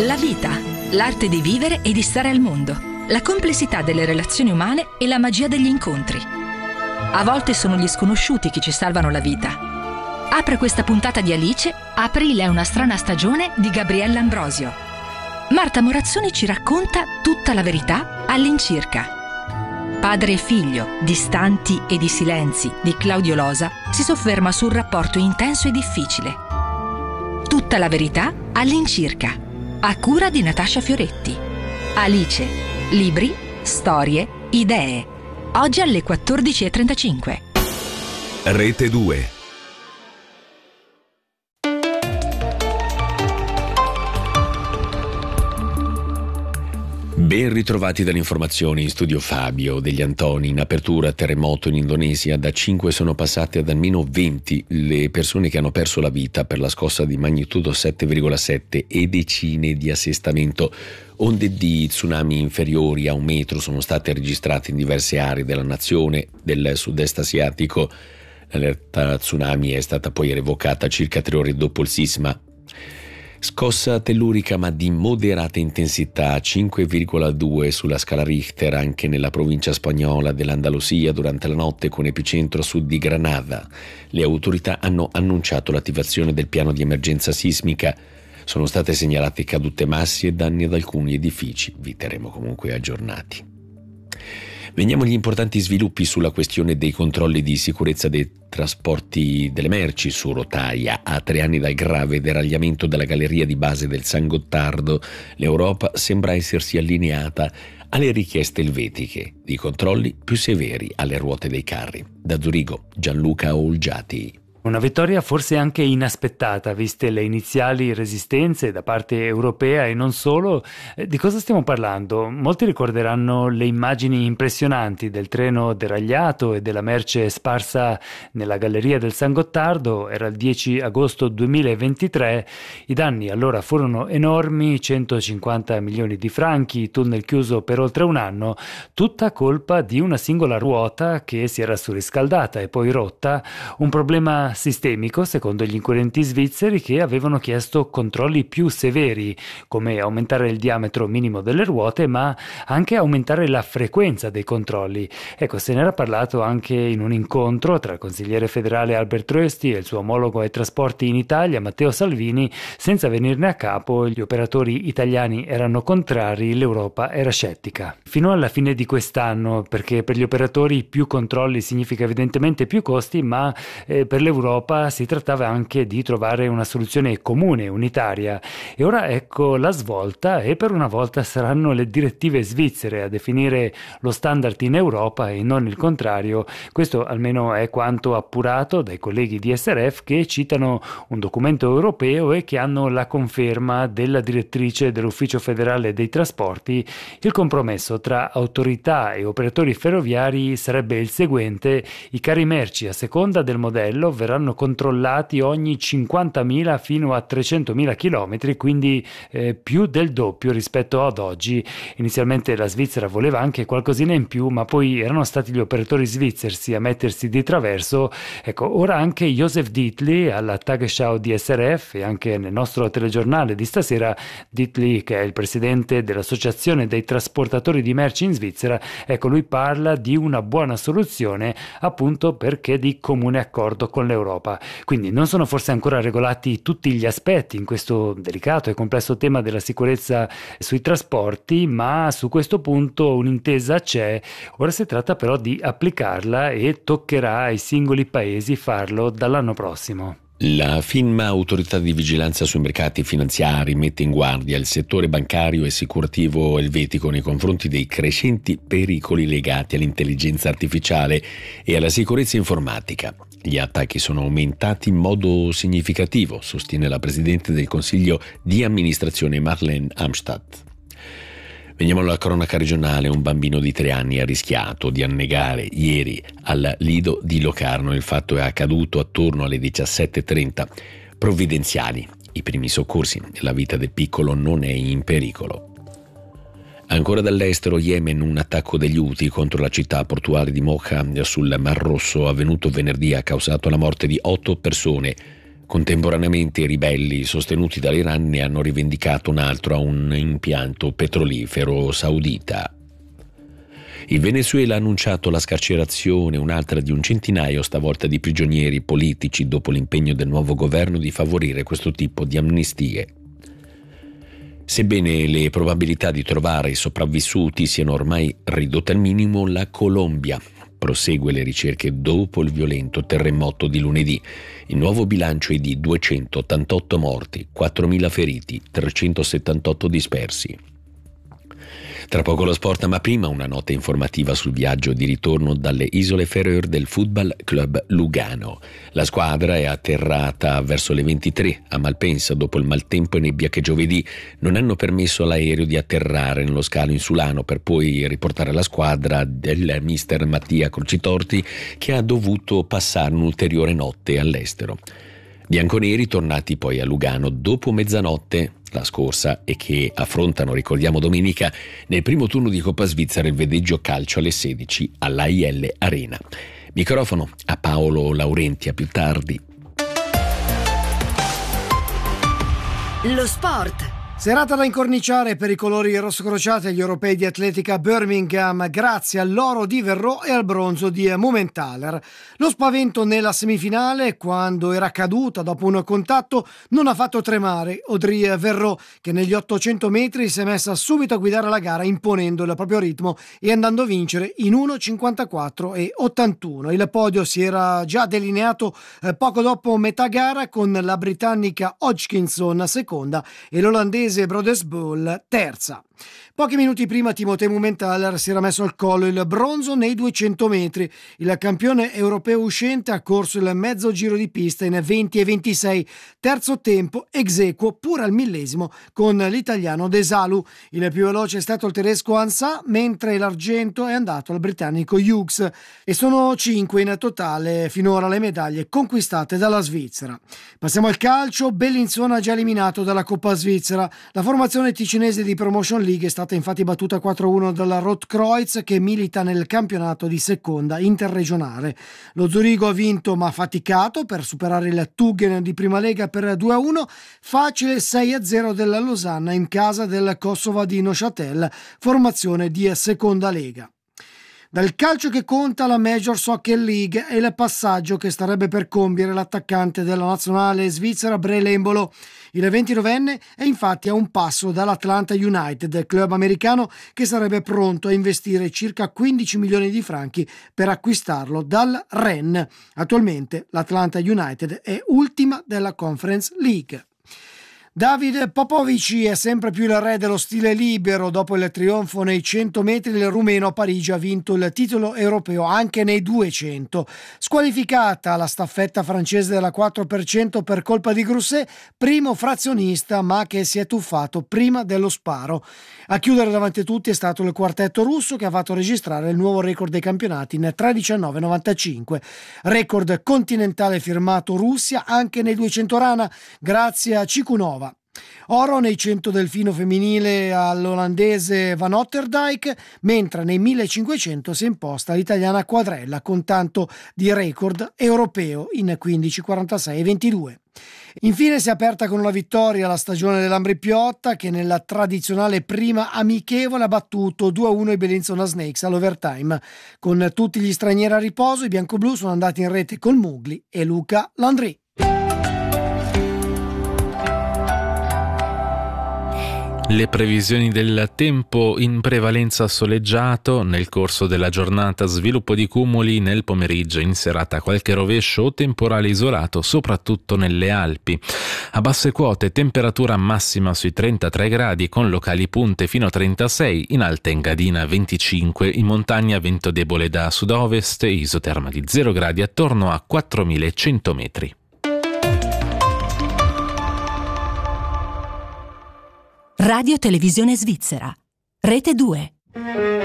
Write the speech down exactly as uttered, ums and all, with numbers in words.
La vita, l'arte di vivere e di stare al mondo, la complessità delle relazioni umane e la magia degli incontri. A volte sono gli sconosciuti che ci salvano la vita. Apre questa puntata di Alice, Aprile è una strana stagione di Gabriella Ambrosio. Marta Morazzoni ci racconta tutta la verità all'incirca. Padre e figlio, distanti e di silenzi, di Claudio Losa, si sofferma su un rapporto intenso e difficile. Tutta la verità all'incirca, a cura di Natascia Fioretti. Alice, libri, storie, idee. Oggi alle quattordici e trentacinque. Rete due. Ben ritrovati dalle informazioni in studio Fabio degli Antoni. In apertura, terremoto in Indonesia, da cinque sono passate ad almeno venti le persone che hanno perso la vita per la scossa di magnitudo sette virgola sette e decine di assestamento. Onde di tsunami inferiori a un metro sono state registrate in diverse aree della nazione del sud-est asiatico. L'allerta tsunami è stata poi revocata circa tre ore dopo il sisma. Scossa tellurica ma di moderata intensità, cinque virgola due sulla scala Richter anche nella provincia spagnola dell'Andalusia durante la notte, con epicentro a sud di Granada. Le autorità hanno annunciato l'attivazione del piano di emergenza sismica. Sono state segnalate cadute massi e danni ad alcuni edifici. Vi terremo comunque aggiornati. Veniamo agli importanti sviluppi sulla questione dei controlli di sicurezza dei trasporti delle merci su rotaia. A tre anni dal grave deragliamento della galleria di base del San Gottardo, l'Europa sembra essersi allineata alle richieste elvetiche di controlli più severi alle ruote dei carri. Da Zurigo, Gianluca Olgiati. Una vittoria forse anche inaspettata, viste le iniziali resistenze da parte europea e non solo. Di cosa stiamo parlando? Molti ricorderanno le immagini impressionanti del treno deragliato e della merce sparsa nella galleria del San Gottardo. Era il dieci agosto duemilaventitré. I danni allora furono enormi, centocinquanta milioni di franchi, tunnel chiuso per oltre un anno, tutta colpa di una singola ruota che si era surriscaldata e poi rotta, un problema sistemico secondo gli inquirenti svizzeri, che avevano chiesto controlli più severi, come aumentare il diametro minimo delle ruote ma anche aumentare la frequenza dei controlli. Ecco, se n'era parlato anche in un incontro tra il consigliere federale Albert Rösti e il suo omologo ai trasporti in Italia Matteo Salvini. Senza venirne a capo, gli operatori italiani erano contrari, l'Europa era scettica. Fino alla fine di quest'anno, perché per gli operatori più controlli significa evidentemente più costi, ma eh, per l'Europa Europa si trattava anche di trovare una soluzione comune, unitaria. E ora ecco la svolta, e per una volta saranno le direttive svizzere a definire lo standard in Europa e non il contrario. Questo almeno è quanto appurato dai colleghi di S R F, che citano un documento europeo e che hanno la conferma della direttrice dell'Ufficio federale dei trasporti. Il compromesso tra autorità e operatori ferroviari sarebbe il seguente: i carri merci a seconda del modello verranno controllati ogni cinquantamila fino a trecentomila chilometri, quindi eh, più del doppio rispetto ad oggi. Inizialmente la Svizzera voleva anche qualcosina in più, ma poi erano stati gli operatori svizzeri a mettersi di traverso. Ecco, ora anche Josef Dietli alla Tagesschau di S R F e anche nel nostro telegiornale di stasera. Dietli, che è il presidente dell'Associazione dei trasportatori di merci in Svizzera, ecco, lui parla di una buona soluzione, appunto perché di comune accordo con l'Europa. Quindi non sono forse ancora regolati tutti gli aspetti in questo delicato e complesso tema della sicurezza sui trasporti, ma su questo punto un'intesa c'è. Ora si tratta però di applicarla e toccherà ai singoli paesi farlo dall'anno prossimo. La FINMA, Autorità di Vigilanza sui Mercati Finanziari, mette in guardia il settore bancario e assicurativo elvetico nei confronti dei crescenti pericoli legati all'intelligenza artificiale e alla sicurezza informatica. Gli attacchi sono aumentati in modo significativo, sostiene la Presidente del Consiglio di amministrazione Marlene Amstadt. Veniamo alla cronaca regionale. Un bambino di tre anni ha rischiato di annegare ieri al Lido di Locarno. Il fatto è accaduto attorno alle diciassette e trenta. Provvidenziali i primi soccorsi. La vita del piccolo non è in pericolo. Ancora dall'estero, Yemen, un attacco degli Houthi contro la città portuale di Mocha sul Mar Rosso avvenuto venerdì ha causato la morte di otto persone, Contemporaneamente i ribelli sostenuti dall'Iran ne hanno rivendicato un altro a un impianto petrolifero saudita. Il Venezuela ha annunciato la scarcerazione, un'altra di un centinaio stavolta di prigionieri politici, dopo l'impegno del nuovo governo di favorire questo tipo di amnistie. Sebbene le probabilità di trovare i sopravvissuti siano ormai ridotte al minimo, la Colombia prosegue le ricerche dopo il violento terremoto di lunedì. Il nuovo bilancio è di duecentottantotto morti, quattromila feriti, trecentosettantotto dispersi. Tra poco lo sport, ma prima una nota informativa sul viaggio di ritorno dalle Isole Færøer del Football Club Lugano. La squadra è atterrata verso le ventitré a Malpensa dopo il maltempo e nebbia che giovedì non hanno permesso all'aereo di atterrare nello scalo insulano, per poi riportare la squadra del mister Mattia Crocitorti, che ha dovuto passare un'ulteriore notte all'estero. Bianconeri tornati poi a Lugano dopo mezzanotte la scorsa e che affrontano, ricordiamo, domenica nel primo turno di Coppa Svizzera il vedeggio calcio alle sedici all'A I L Arena. Microfono a Paolo Laurenti, a più tardi. Lo sport. Serata da incorniciare per i colori rossocrociati agli europei di atletica Birmingham grazie all'oro di Verreaux e al bronzo di Mumenthaler. Lo spavento nella semifinale, quando era caduta dopo un contatto, non ha fatto tremare Audrey Verreaux, che negli ottocento metri si è messa subito a guidare la gara imponendo il proprio ritmo e andando a vincere in uno cinquantaquattro e ottantuno. Il podio si era già delineato eh, poco dopo metà gara, con la britannica Hodgkinson seconda e l'olandese Brodesbull terza. Pochi minuti prima Timothée Mumenthaler si era messo al collo il bronzo nei duecento metri. Il campione europeo uscente ha corso il mezzo giro di pista in venti e ventisei, terzo tempo ex equo pur al millesimo con l'italiano Desalu. Il più veloce è stato il tedesco Ansah, mentre l'argento è andato al britannico Hughes, e sono cinque in totale finora le medaglie conquistate dalla Svizzera. Passiamo al calcio. Bellinzona già eliminato dalla Coppa Svizzera. La formazione ticinese di Promotion League è stata infatti battuta quattro a uno dalla Rotkreuz, che milita nel campionato di seconda interregionale. Lo Zurigo ha vinto ma faticato per superare il Tuggen di prima lega per due a uno, facile sei a zero della Losanna in casa del Kosovo di Neuchâtel, formazione di seconda lega. Dal calcio che conta la Major Soccer League è il passaggio che starebbe per compiere l'attaccante della nazionale svizzera Brele Embolo. Il ventinovenne è infatti a un passo dall'Atlanta United, club americano che sarebbe pronto a investire circa quindici milioni di franchi per acquistarlo dal Rennes. Attualmente l'Atlanta United è ultima della Conference League. David Popovici è sempre più il re dello stile libero. Dopo il trionfo nei cento metri, il rumeno a Parigi ha vinto il titolo europeo anche nei duecento. Squalificata la staffetta francese della quattro per cento per colpa di Grousset, primo frazionista ma che si è tuffato prima dello sparo. A chiudere davanti a tutti è stato il quartetto russo, che ha fatto registrare il nuovo record dei campionati in tre diciannove novantacinque. Record continentale firmato Russia anche nei duecento rana grazie a Cikunova. Oro nei cento delfino femminile all'olandese Van Otterdijk, mentre nei millecinquecento si è imposta l'italiana Quadrella con tanto di record europeo in quindici, quarantasei e ventidue. Infine si è aperta con una vittoria la stagione dell'Ambri Piotta, che nella tradizionale prima amichevole ha battuto due a uno i Bellinzona Snakes all'overtime. Con tutti gli stranieri a riposo, i biancoblù sono andati in rete con Mugli e Luca Landry. Le previsioni del tempo: in prevalenza soleggiato, nel corso della giornata sviluppo di cumuli, nel pomeriggio in serata qualche rovescio o temporale isolato, soprattutto nelle Alpi. A basse quote temperatura massima sui trentatré gradi con locali punte fino a trentasei, in alta Engadina venticinque, in montagna vento debole da sud-ovest, isoterma di zero gradi attorno a quattromilacento metri. Radio Televisione Svizzera, Rete due.